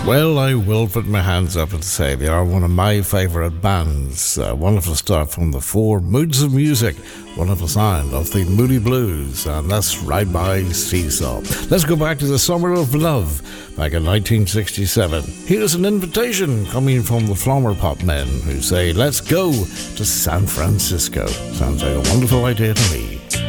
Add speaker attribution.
Speaker 1: Well, I will put my hands up and say they are one of my favourite bands. Wonderful stuff from the Four Moods of Music, wonderful sound of the Moody Blues, and that's Ride My Seesaw. Let's go back to the summer of love, back in 1967. Here's an invitation coming from the Flower Pot Men, who say, let's go to San Francisco. Sounds like a wonderful idea to me.